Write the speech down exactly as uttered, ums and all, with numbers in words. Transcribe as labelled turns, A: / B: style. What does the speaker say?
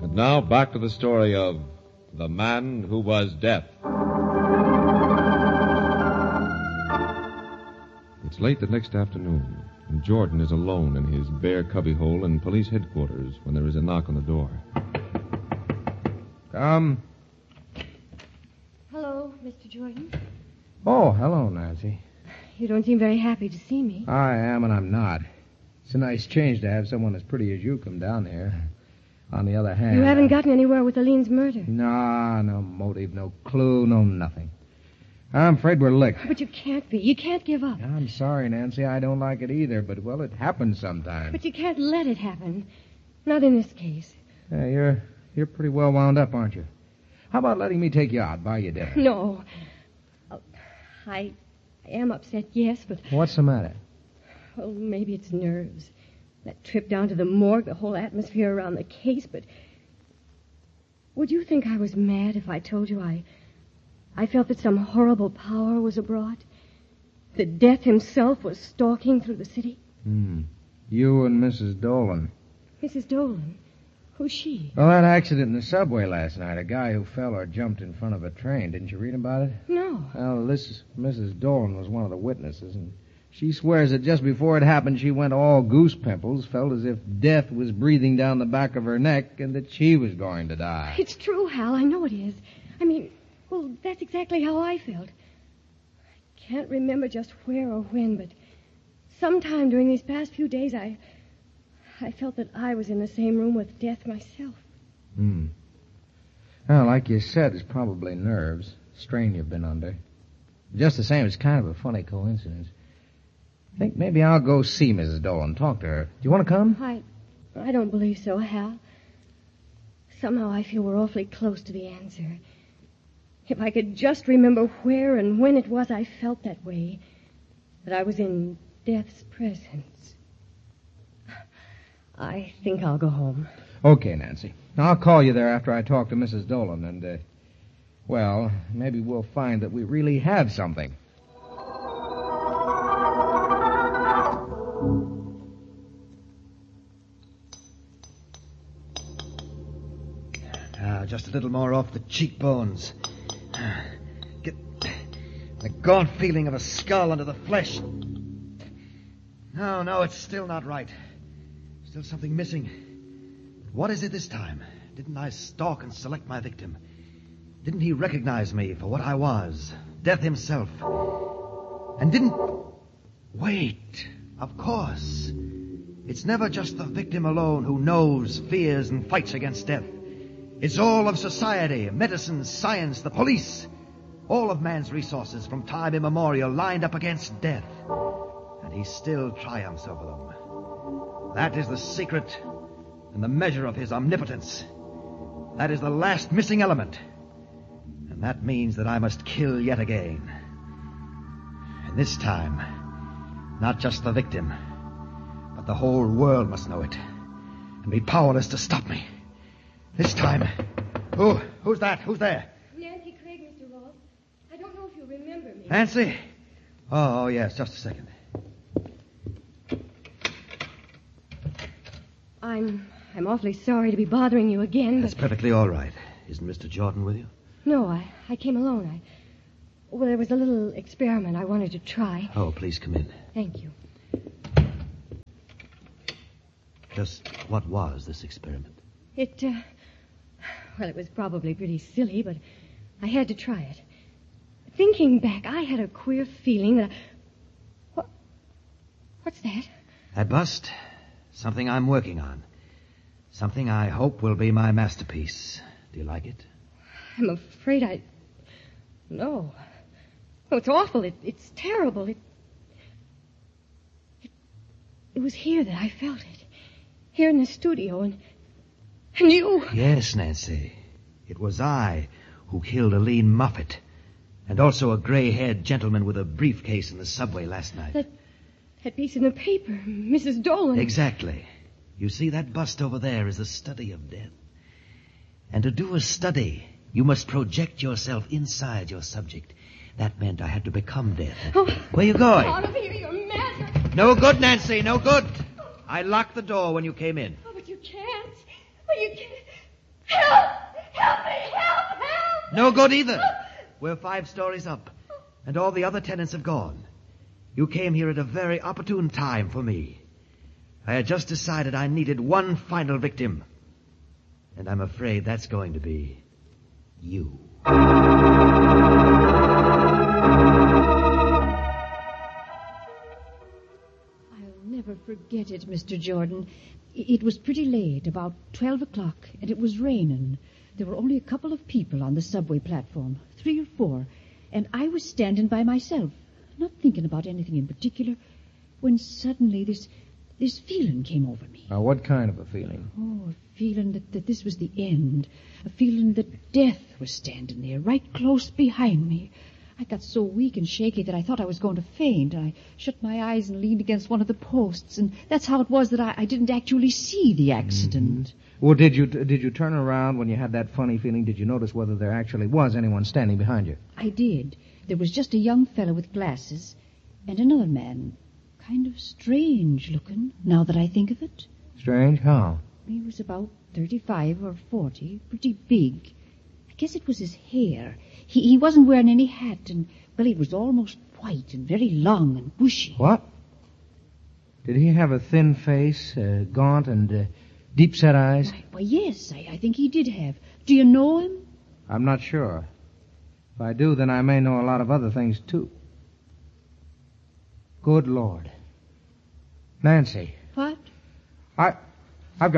A: And now back to the story of The Man Who Was Death. It's late the next afternoon, and Jordan is alone in his bare cubbyhole in police headquarters when there is a knock on the door.
B: Come.
C: Hello, Mister Jordan.
B: Oh, hello, Nancy.
C: You don't seem very happy to see me.
B: I am and I'm not. It's a nice change to have someone as pretty as you come down here. On the other hand...
C: You haven't gotten anywhere with Aline's murder.
B: Nah, no motive, no clue, no nothing. I'm afraid we're licked.
C: But you can't be. You can't give up.
B: I'm sorry, Nancy. I don't like it either, but, well, it happens sometimes.
C: But you can't let it happen. Not in this case.
B: Yeah, you're, you're pretty well wound up, aren't you? How about letting me take you out, buy you dinner?
C: No. Oh, I, I am upset, yes, but...
B: What's the matter?
C: Well, maybe it's nerves. That trip down to the morgue, the whole atmosphere around the case, but... Would you think I was mad if I told you I... I felt that some horrible power was abroad? That Death himself was stalking through the city?
B: Hmm. You and Missus Dolan.
C: Missus Dolan? Who's she?
B: Well, that accident in the subway last night, a guy who fell or jumped in front of a train. Didn't you read about it?
C: No.
B: Well, this Missus Dolan was one of the witnesses, and she swears that just before it happened, she went all goose pimples, felt as if death was breathing down the back of her neck, and that she was going to die.
C: It's true, Hal. I know it is. I mean, well, that's exactly how I felt. I can't remember just where or when, but sometime during these past few days, I... I felt that I was in the same room with death myself.
B: Hmm. Well, like you said, it's probably nerves. Strain you've been under. Just the same, it's kind of a funny coincidence. I think maybe I'll go see Missus Dolan, talk to her. Do you want to come?
C: I... I don't believe so, Hal. Somehow I feel we're awfully close to the answer. If I could just remember where and when it was I felt that way, that I was in death's presence. I think I'll go home.
B: Okay, Nancy. I'll call you there after I talk to Missus Dolan, and, uh, well, maybe we'll find that we really have something.
D: Ah, just a little more off the cheekbones. Get the gaunt feeling of a skull under the flesh. No, no, it's still not right. Still something missing. What is it this time? Didn't I stalk and select my victim? Didn't he recognize me for what I was? Death himself. And didn't... Wait. Of course. It's never just the victim alone who knows, fears, and fights against death. It's all of society, medicine, science, the police. All of man's resources from time immemorial lined up against death. And he still triumphs over them. That is the secret and the measure of his omnipotence. That is the last missing element. And that means that I must kill yet again. And this time, not just the victim, but the whole world must know it and be powerless to stop me. This time... Who? Who's that? Who's there?
C: Nancy Craig, Mister Ross. I don't know if you remember me.
D: Nancy? Oh, yes, just a second.
C: I'm I'm awfully sorry to be bothering you again,
D: That's
C: but...
D: perfectly all right. Isn't Mister Jordan with you?
C: No, I, I came alone. I... Well, there was a little experiment I wanted to try.
D: Oh, please come in.
C: Thank you.
D: Just what was this experiment?
C: It, uh... Well, it was probably pretty silly, but I had to try it. Thinking back, I had a queer feeling that I... What? What's that?
D: That bust? Something I'm working on. Something I hope will be my masterpiece. Do you like it?
C: I'm afraid I... No. Oh, it's awful. It, it's terrible. It, it... It was here that I felt it. Here in the studio, and... And you...
D: Yes, Nancy. It was I who killed Aline Moffat. And also a gray-haired gentleman with a briefcase in the subway last night.
C: That... That piece in the paper, Missus Dolan.
D: Exactly. You see, that bust over there is a study of death. And to do a study, you must project yourself inside your subject. That meant I had to become death.
C: Oh,
D: where are you going?
C: Out of here, you're mad.
D: No good, Nancy, no good. I locked the door when you came in.
C: Oh, but you can't. Oh, you can't.
D: No good either. We're five stories up, and all the other tenants have gone. You came here at a very opportune time for me. I had just decided I needed one final victim. And I'm afraid that's going to be you.
E: Never forget it, Mister Jordan. It was pretty late, about twelve o'clock, and it was raining. There were only a couple of people on the subway platform, three or four, and I was standing by myself, not thinking about anything in particular, when suddenly this this feeling came over me.
B: Now, what kind of a feeling?
E: Oh, a feeling that, that this was the end, a feeling that death was standing there, right close behind me. I got so weak and shaky that I thought I was going to faint. I shut my eyes and leaned against one of the posts, and that's how it was that I, I didn't actually see the accident.
B: Mm-hmm. Well, did you did you turn around when you had that funny feeling? Did you notice whether there actually was anyone standing behind you?
E: I did. There was just a young fellow with glasses and another man, kind of strange looking, now that I think of it.
B: Strange? How?
E: He was about thirty-five or forty, pretty big. I guess it was his hair. He, he wasn't wearing any hat, and, well, it was almost white and very long and bushy.
B: What? Did he have a thin face, uh, gaunt, and uh, deep-set eyes?
E: Why, why yes, I, I think he did have. Do you know him?
B: I'm not sure. If I do, then I may know a lot of other things, too. Good Lord. Nancy.
E: What?
B: I...